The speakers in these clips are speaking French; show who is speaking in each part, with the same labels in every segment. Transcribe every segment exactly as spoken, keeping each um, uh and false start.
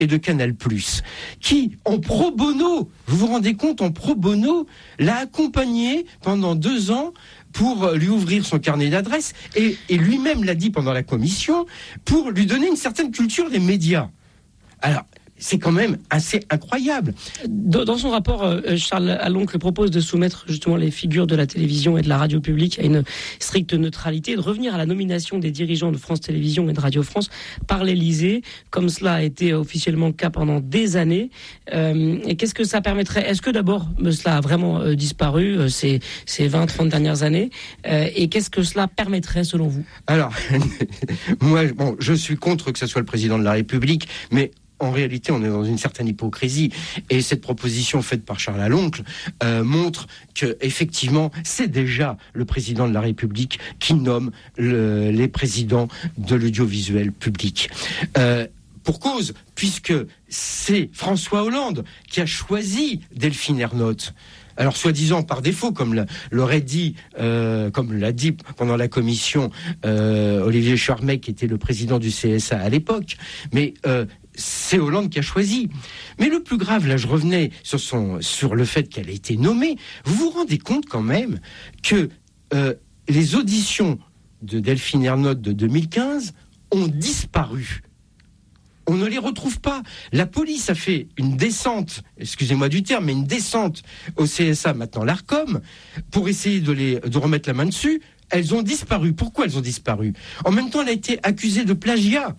Speaker 1: et de Canal+, qui, en pro bono, vous vous rendez compte, en pro bono, l'a accompagné pendant deux ans pour lui ouvrir son carnet d'adresses, et, et lui-même l'a dit pendant la commission, pour lui donner une certaine culture des médias. Alors, c'est quand même assez incroyable.
Speaker 2: Dans, dans son rapport, euh, Charles Aloncle propose de soumettre justement les figures de la télévision et de la radio publique à une stricte neutralité et de revenir à la nomination des dirigeants de France Télévisions et de Radio France par l'Élysée, comme cela a été officiellement le cas pendant des années. Euh, et qu'est-ce que ça permettrait ? Est-ce que d'abord, cela a vraiment euh, disparu euh, ces, ces vingt trente dernières années euh, et qu'est-ce que cela permettrait selon vous ?
Speaker 1: Alors, moi, bon, je suis contre que ce soit le président de la République, mais en réalité, on est dans une certaine hypocrisie. Et cette proposition faite par Charles Aloncle euh, montre que, effectivement, c'est déjà le président de la République qui nomme le, les présidents de l'audiovisuel public. Euh, pour cause, puisque c'est François Hollande qui a choisi Delphine Ernotte. Alors, soi-disant par défaut, comme l'aurait dit, euh, comme l'a dit pendant la commission euh, Olivier Charmet, qui était le président du C S A à l'époque, mais euh, c'est Hollande qui a choisi. Mais le plus grave, là, je revenais sur son, sur le fait qu'elle a été nommée. Vous vous rendez compte quand même que euh, les auditions de Delphine Ernotte de deux mille quinze ont disparu. On ne les retrouve pas. La police a fait une descente, excusez-moi du terme, mais une descente au C S A, maintenant l'Arcom, pour essayer de, les, de remettre la main dessus. Elles ont disparu. Pourquoi elles ont disparu ? En même temps, elle a été accusée de plagiat.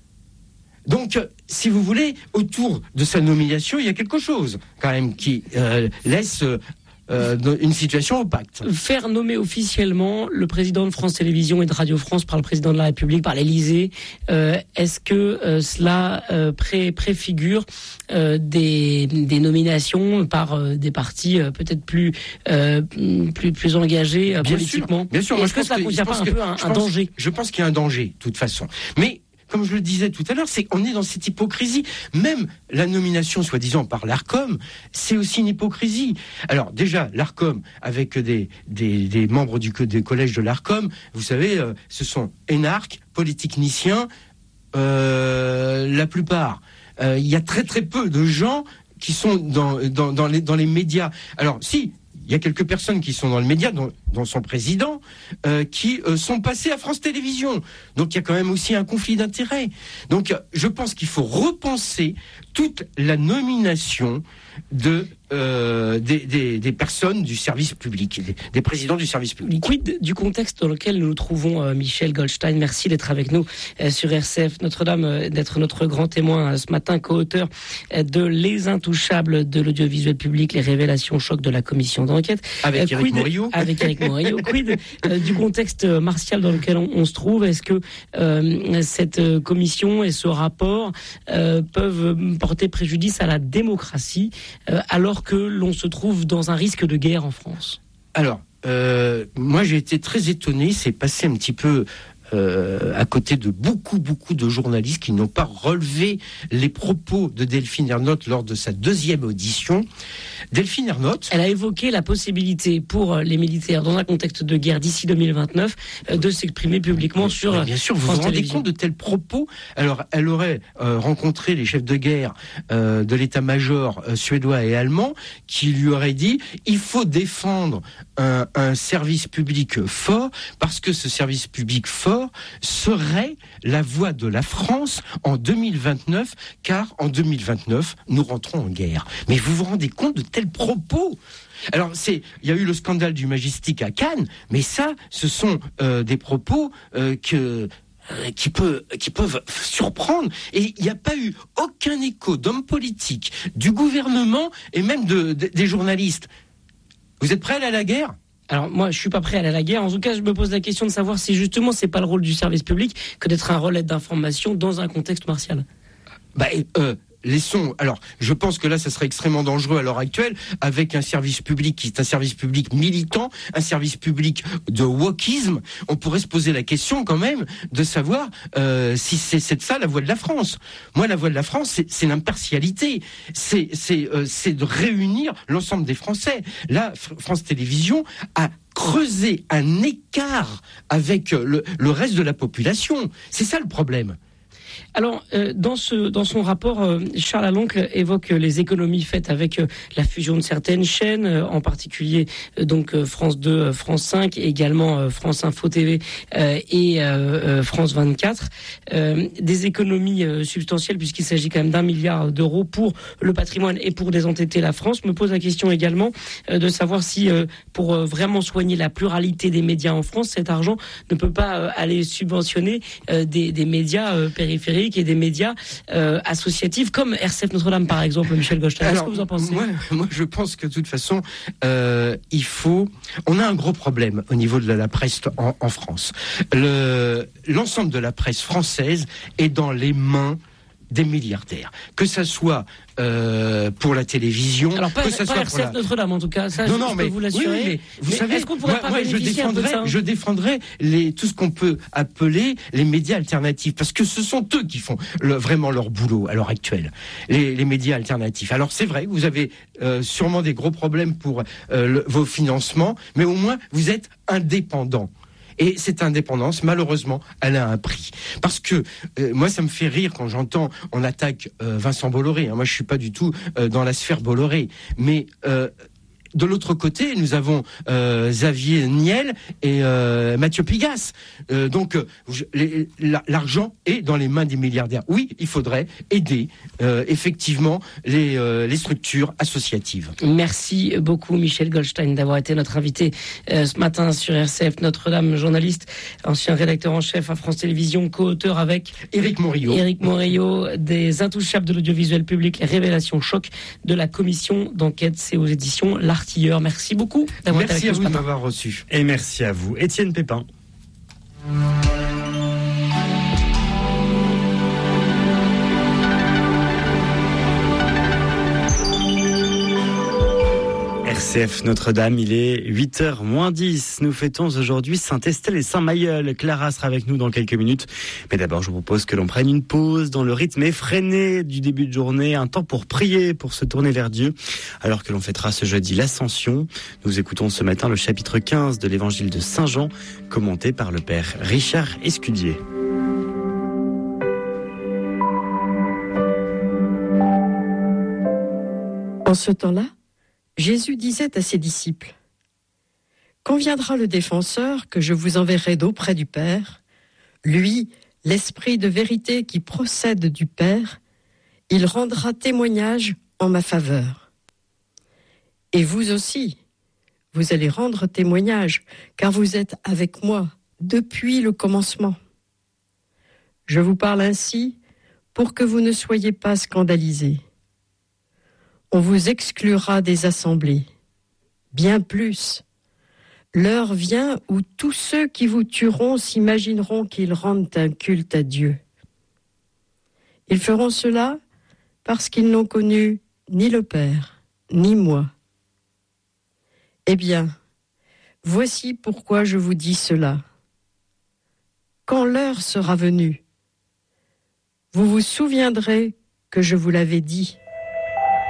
Speaker 1: Donc, si vous voulez, autour de sa nomination, il y a quelque chose, quand même, qui euh, laisse euh, une situation opaque.
Speaker 2: Faire nommer officiellement le président de France Télévisions et de Radio France par le président de la République, par l'Élysée, euh, est-ce que euh, cela euh, pré- préfigure euh, des, des nominations par euh, des partis euh, peut-être plus, euh, plus, plus engagés euh,
Speaker 1: bien
Speaker 2: politiquement ?
Speaker 1: Sûr, bien sûr.
Speaker 2: Est-ce moi, que ça ne contient pas un
Speaker 1: que,
Speaker 2: peu un, un danger ?
Speaker 1: Je pense qu'il y a un danger, de toute façon. Mais comme je le disais tout à l'heure, c'est on est dans cette hypocrisie. Même la nomination, soi-disant, par l'Arcom, c'est aussi une hypocrisie. Alors déjà, l'Arcom, avec des, des, des membres du des collèges de l'Arcom, vous savez, euh, ce sont énarques, polytechniciens, euh, la plupart. Euh, il y a très très peu de gens qui sont dans, dans, dans, les, dans les médias. Alors si, il y a quelques personnes qui sont dans le média, dont, dont son président, euh, qui euh, sont passés à France Télévisions. Donc il y a quand même aussi un conflit d'intérêts. Donc je pense qu'il faut repenser toute la nomination de, euh, des, des, des personnes du service public, des, des présidents du service public.
Speaker 2: Quid du contexte dans lequel nous nous trouvons, euh, Michel Goldstein, merci d'être avec nous euh, sur R C F Notre-Dame, euh, d'être notre grand témoin euh, ce matin, co-auteur euh, de Les Intouchables de l'audiovisuel public, les révélations choc de la commission d'enquête.
Speaker 1: Avec
Speaker 2: euh,
Speaker 1: Éric Morillo.
Speaker 2: Avec Éric Morillo. Quid euh, du contexte martial dans lequel on, on se trouve ? Est-ce que euh, cette euh, commission et ce rapport euh, peuvent porter préjudice à la démocratie euh, alors que l'on se trouve dans un risque de guerre en France ?
Speaker 1: Alors, euh, moi j'ai été très étonné, c'est passé un petit peu euh, à côté de beaucoup, beaucoup de journalistes qui n'ont pas relevé les propos de Delphine Ernotte lors de sa deuxième audition. Delphine Ernotte...
Speaker 2: Elle a évoqué la possibilité pour les militaires, dans un contexte de guerre d'ici deux mille vingt-neuf, de s'exprimer publiquement sur France Télévisions.
Speaker 1: Bien sûr, vous vous rendez compte de tels propos ? Alors, elle aurait euh, rencontré les chefs de guerre euh, de l'état-major euh, suédois et allemand qui lui auraient dit « Il faut défendre un, un service public fort parce que ce service public fort serait la voix de la France en deux mille vingt-neuf, car en deux mille vingt-neuf, nous rentrons en guerre. » Mais vous vous rendez compte de tels propos ? Alors, c'est, il y a eu le scandale du Majestic à Cannes, mais ça, ce sont euh, des propos euh, que... Qui, peut, qui peuvent surprendre. Et il n'y a pas eu aucun écho d'hommes politiques, du gouvernement et même de, de, des journalistes. Vous êtes prêts à aller à la guerre ?
Speaker 2: Alors moi, je suis pas prêt à aller à la guerre. En tout cas, je me pose la question de savoir si justement c'est pas le rôle du service public que d'être un relais d'information dans un contexte martial.
Speaker 1: Bah, euh, laissons. Alors, je pense que là, ça serait extrêmement dangereux à l'heure actuelle, avec un service public qui est un service public militant, un service public de wokisme. On pourrait se poser la question quand même de savoir euh, si c'est, c'est ça la voix de la France. Moi, la voix de la France, c'est, c'est l'impartialité. C'est, c'est, euh, c'est de réunir l'ensemble des Français. Là, F- France Télévisions a creusé un écart avec le, le reste de la population. C'est ça le problème.
Speaker 2: Alors, euh, dans, ce, dans son rapport, euh, Charles Aloncle évoque les économies faites avec euh, la fusion de certaines chaînes, euh, en particulier euh, donc euh, France deux, euh, France cinq, et également euh, France Info T V euh, et euh, euh, France vingt-quatre. Euh, des économies euh, substantielles, puisqu'il s'agit quand même d'un milliard d'euros pour le patrimoine et pour désendetter la France. Me pose la question également euh, de savoir si, euh, pour euh, vraiment soigner la pluralité des médias en France, cet argent ne peut pas euh, aller subventionner euh, des, des médias euh, périphériques et des médias euh, associatifs comme R C F Notre-Dame par exemple. Michel Goldstein, qu'est-ce que vous en pensez?
Speaker 1: moi, moi je pense que de toute façon euh, il faut, on a un gros problème au niveau de la presse en, en France. Le, l'ensemble de la presse française est dans les mains des milliardaires, que ça soit euh, pour la télévision,
Speaker 2: alors pas,
Speaker 1: que ça
Speaker 2: pas
Speaker 1: soit
Speaker 2: R C F
Speaker 1: pour la...
Speaker 2: Notre-Dame en tout cas, ça
Speaker 1: non,
Speaker 2: je,
Speaker 1: non,
Speaker 2: je
Speaker 1: mais,
Speaker 2: peux vous l'assurer.
Speaker 1: Oui, mais vous
Speaker 2: mais
Speaker 1: savez,
Speaker 2: est-ce qu'on pourrait
Speaker 1: moi,
Speaker 2: pas
Speaker 1: moi, je
Speaker 2: bénéficier un peu de ça?
Speaker 1: défendrais, je défendrais les, tout ce qu'on peut appeler les médias alternatifs, parce que ce sont eux qui font le, vraiment leur boulot à l'heure actuelle, les, les médias alternatifs. Alors c'est vrai, vous avez euh, sûrement des gros problèmes pour euh, le, vos financements, mais au moins vous êtes indépendants. Et cette indépendance, malheureusement, elle a un prix. Parce que euh, moi, ça me fait rire quand j'entends on attaque euh, Vincent Bolloré. Hein. Moi, je suis pas du tout euh, dans la sphère Bolloré, mais euh, de l'autre côté, nous avons euh, Xavier Niel et euh, Mathieu Pigasse. Euh, donc, je, les, la, l'argent est dans les mains des milliardaires. Oui, il faudrait aider euh, effectivement les, euh, les structures associatives.
Speaker 2: Merci beaucoup Michel Goldstein d'avoir été notre invité euh, ce matin sur R C F Notre-Dame, journaliste, ancien rédacteur en chef à France Télévisions, co-auteur avec
Speaker 1: Éric Morillo.
Speaker 2: Éric Morillo des Intouchables de l'audiovisuel public, les révélations choc de la commission d'enquête. C'est aux éditions L'Artilleur. Merci beaucoup d'avoir été avec nous.
Speaker 1: Merci à vous de m'avoir reçu.
Speaker 3: Et merci à vous. Étienne Pépin. R C F Notre-Dame, il est huit heures moins dix. Nous fêtons aujourd'hui Saint-Estelle et Saint-Mailleul. Clara sera avec nous dans quelques minutes. Mais d'abord, je vous propose que l'on prenne une pause dans le rythme effréné du début de journée. Un temps pour prier, pour se tourner vers Dieu. Alors que l'on fêtera ce jeudi l'Ascension. Nous écoutons ce matin le chapitre quinze de l'évangile de Saint Jean, commenté par le père Richard Escudier.
Speaker 4: En ce temps-là, Jésus disait à ses disciples : « Quand viendra le défenseur que je vous enverrai d'auprès du Père, lui, l'Esprit de vérité qui procède du Père, il rendra témoignage en ma faveur. Et vous aussi, vous allez rendre témoignage, car vous êtes avec moi depuis le commencement. Je vous parle ainsi pour que vous ne soyez pas scandalisés. On vous exclura des assemblées. Bien plus, l'heure vient où tous ceux qui vous tueront s'imagineront qu'ils rendent un culte à Dieu. Ils feront cela parce qu'ils n'ont connu ni le Père, ni moi. Eh bien, voici pourquoi je vous dis cela. Quand l'heure sera venue, vous vous souviendrez que je vous l'avais dit.